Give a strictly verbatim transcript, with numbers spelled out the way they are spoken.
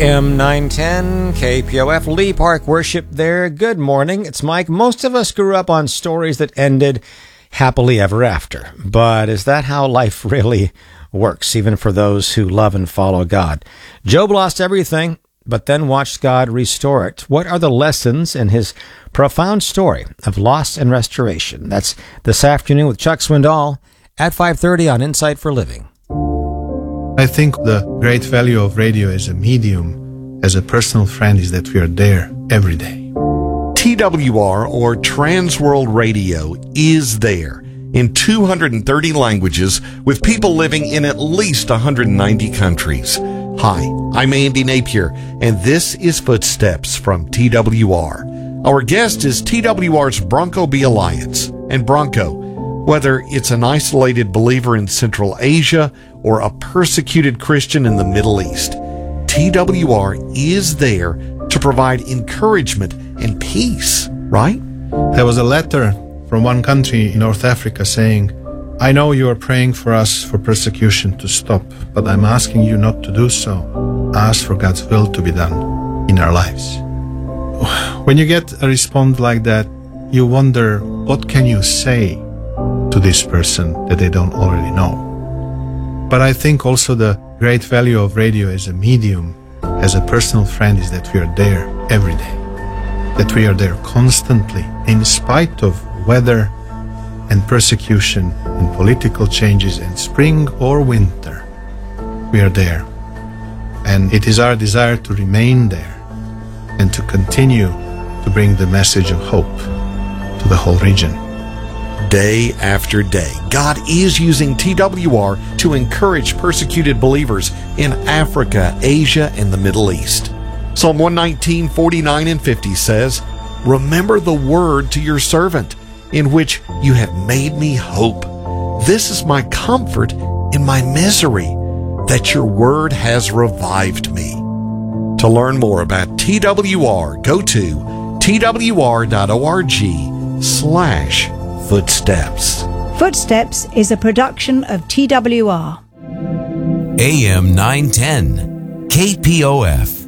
M nine ten, K P O F, Lee Park Worship there. Good morning. It's Mike. Most of us grew up on stories that ended happily ever after. But is that how life really works, even for those who love and follow God? Job lost everything, but then watched God restore it. What are the lessons in his profound story of loss and restoration? That's this afternoon with Chuck Swindoll at five thirty on Insight for Living. I think the great value of radio as a medium, as a personal friend, is that we are there every day. T W R, or Trans World Radio, is there in two hundred thirty languages with people living in at least one hundred ninety countries. Hi, I'm Andy Napier, and this is Footsteps from T W R. Our guest is T W R's Bronco B Alliance. And Bronco, whether it's an isolated believer in Central Asia or a persecuted Christian in the Middle East, T W R is there to provide encouragement and peace, right? There was a letter from one country in North Africa saying, I know you are praying for us for persecution to stop, but I'm asking you not to do so. Ask for God's will to be done in our lives. When you get a response like that, you wonder, what can you say to this person that they don't already know? But I think also the great value of radio as a medium, as a personal friend, is that we are there every day. That we are there constantly, in spite of weather and persecution and political changes and spring or winter. We are there. And it is our desire to remain there and to continue to bring the message of hope to the whole region. Day after day, God is using T W R to encourage persecuted believers in Africa, Asia, and the Middle East. Psalm one nineteen, forty-nine and fifty says, Remember the word to your servant, in which you have made me hope. This is my comfort in my misery, that your word has revived me. To learn more about T W R, go to t w r dot org slash Footsteps. Footsteps is a production of T W R. A M nine ten, K P O F.